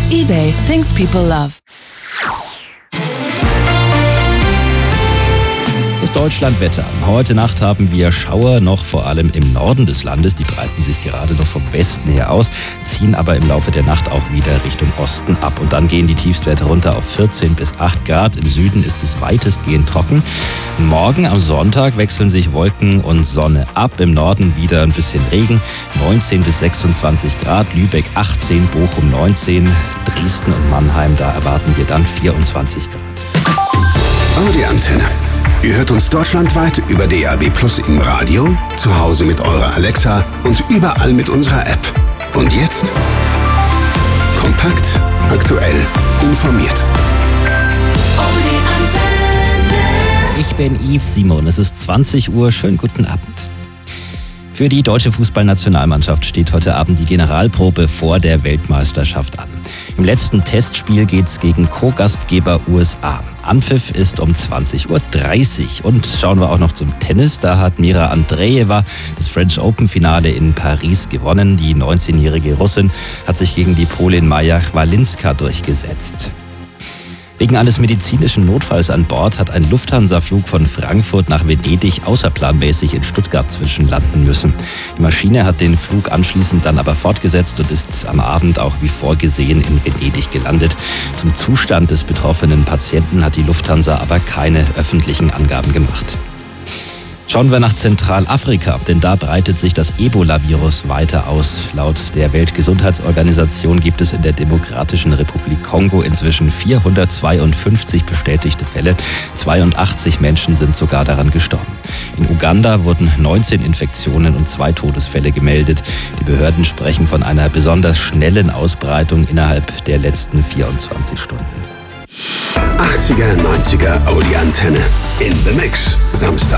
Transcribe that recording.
eBay, things people love. Das Deutschlandwetter. Heute Nacht haben wir Schauer, noch vor allem im Norden des Landes. Die breiten sich gerade noch vom Westen her aus, ziehen aber im Laufe der Nacht auch wieder Richtung Osten ab. Und dann gehen die Tiefstwerte runter auf 14 bis 8 Grad. Im Süden ist es weitestgehend trocken. Morgen am Sonntag wechseln sich Wolken und Sonne ab. Im Norden wieder ein bisschen Regen. 19 bis 26 Grad. Lübeck 18, Bochum 19, Dresden und Mannheim, da erwarten wir dann 24 Grad. Audi Antenne. Ihr hört uns deutschlandweit über DAB+ im Radio, zu Hause mit eurer Alexa und überall mit unserer App. Und jetzt kompakt, aktuell, informiert. Audi Antenne. Ich bin Yves Simon. Es ist 20 Uhr. Schönen guten Abend. Für die deutsche Fußballnationalmannschaft steht heute Abend die Generalprobe vor der Weltmeisterschaft an. Im letzten Testspiel geht's gegen Co-Gastgeber USA. Anpfiff ist um 20.30 Uhr. Und schauen wir auch noch zum Tennis. Da hat Mira Andreeva das French Open Finale in Paris gewonnen. Die 19-jährige Russin hat sich gegen die Polin Maja Chwalinska durchgesetzt. Wegen eines medizinischen Notfalls an Bord hat ein Lufthansa-Flug von Frankfurt nach Venedig außerplanmäßig in Stuttgart zwischenlanden müssen. Die Maschine hat den Flug anschließend dann aber fortgesetzt und ist am Abend auch wie vorgesehen in Venedig gelandet. Zum Zustand des betroffenen Patienten hat die Lufthansa aber keine öffentlichen Angaben gemacht. Schauen wir nach Zentralafrika, denn da breitet sich das Ebola-Virus weiter aus. Laut der Weltgesundheitsorganisation gibt es in der Demokratischen Republik Kongo inzwischen 452 bestätigte Fälle. 82 Menschen sind sogar daran gestorben. In Uganda wurden 19 Infektionen und 2 Todesfälle gemeldet. Die Behörden sprechen von einer besonders schnellen Ausbreitung innerhalb der letzten 24 Stunden. 80er, 90er Audi Antenne. In the Mix. Samstag